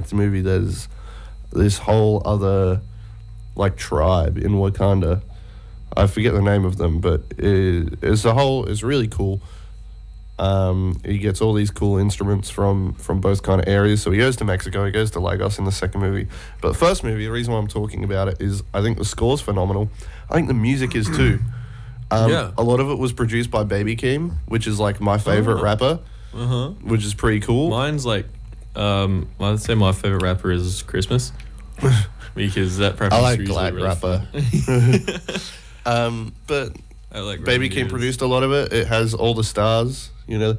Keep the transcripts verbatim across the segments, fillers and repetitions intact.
the movie, there's this whole other like tribe in Wakanda. I forget the name of them, but it, it's a whole. It's really cool. Um, he gets all these cool instruments from from both kind of areas. So he goes to Mexico, he goes to Lagos in the second movie. But the first movie, the reason why I'm talking about it is I think the score's phenomenal. I think the music is too. Um, Yeah. A lot of it was produced by Baby Keem, which is like my favorite Oh. rapper, Uh-huh. which is pretty cool. Mine's like, um, I'd say my favorite rapper is Christmas. Because that preference I like is usually Black really rapper. fun. um, but I like Baby rap Keem videos. produced a lot of it. It has all the stars, you know.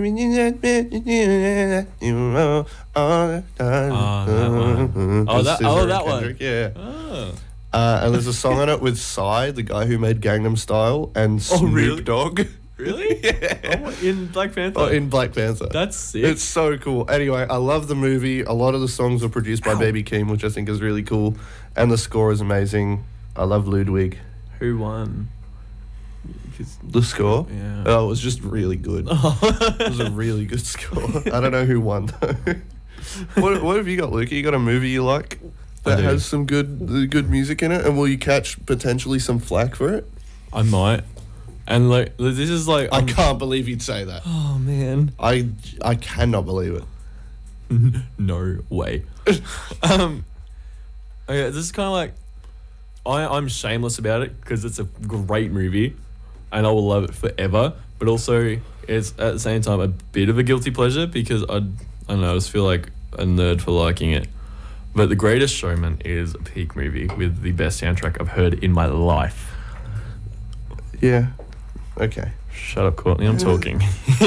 Oh, that one. Oh, that- oh, that one. Yeah. Oh. Uh, and there's a song on it with Psy, the guy who made Gangnam Style, and Oh, Snoop really? Dogg. Really? Yeah. Oh, in Black Panther? Oh, in Black Panther. That's sick. It's so cool. Anyway, I love the movie. A lot of the songs were produced by Ow. Baby Keem, which I think is really cool. And the score is amazing. I love Ludwig. Who won? 'Cause- The score? Yeah. Oh, it was just really good. It was a really good score. I don't know who won, though. what, what have you got, Luke? You got a movie you like I that do. has some good good music in it? And will you catch potentially some flack for it? I might. And like, this is like... I I'm- can't believe you'd say that. Oh, man. I, I cannot believe it. No way. um, okay, this is kind of like... I, I'm shameless about it because it's a great movie and I will love it forever. But also, it's at the same time a bit of a guilty pleasure because I, I don't know, I just feel like a nerd for liking it. But The Greatest Showman is a peak movie with the best soundtrack I've heard in my life. Yeah. Okay. Shut up, Courtney. I'm talking.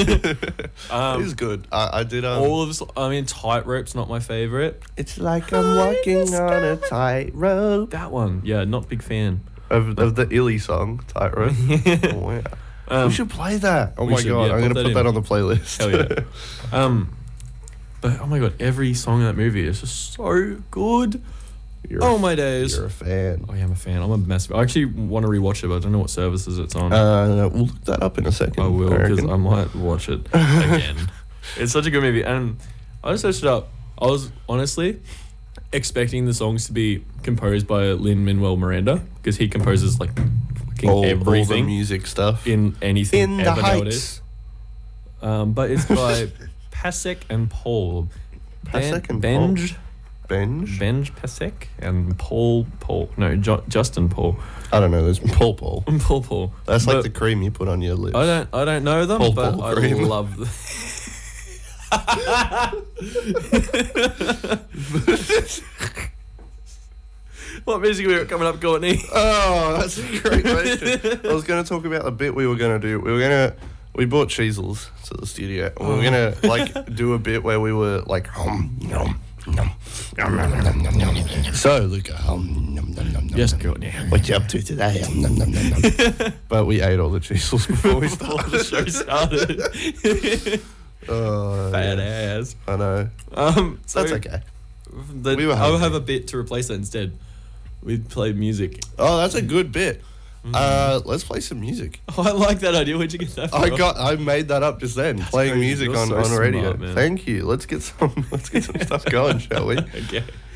um, it is good. I, I did. Um, all of this, I mean, Tightrope's not my favorite. it's like I'm walking on a tightrope. That one, yeah, not big fan. Of, of the Illy song, Tightrope. Oh, yeah. Um, we should play that. Oh we my should, god, yeah, I'm put gonna that put in. that on the playlist. Hell yeah. um, but oh my god, every song in that movie is just so good. You're Oh a, my days. You're a fan. Oh yeah, I'm a fan. I'm a massive. I actually want to rewatch it, but I don't know what services it's on. Uh, we'll look that up in a second. I will because reckon. I might watch it again. It's such a good movie, and I just searched it up. I was honestly expecting the songs to be composed by Lin Manuel Miranda because he composes like fucking all, all the everything music stuff. in anything In the ever nowadays. Heights. Um, but it's by Pasek and Paul. Pasek and Benj, Benj? Benj Pasek and Paul Paul. No, jo- Justin Paul. I don't know. There's Paul Paul. Paul Paul. That's like But the cream you put on your lips. I don't I don't know them, Paul but Paul I cream. love them. What music we got coming up, Courtney? Oh, that's a great question. I was going to talk about the bit we were going to do. We were going to, we bought cheesels to the studio. And we were going to like do a bit where we were like, hum, nom, nom, nom, nom, nom, nom, nom, nom. So, Luca, hum, nom, nom, nom, nom, Yes, nom. Courtney. What you up to today? Hum, nom, nom, nom, nom. But we ate all the cheesels before we Before started. the show started. Oh, Fat yeah. ass. I know. Um, so That's okay. The, We were I'll hungry. have a bit to replace that instead. We played music. Oh, that's a good bit. Uh, let's play some music. Oh, I like that idea. Where'd you get that from? I got. I made that up just then. playing crazy. music You're on, so on smart, radio. man. Thank you. Let's get some. Let's get some stuff going, shall we? Okay.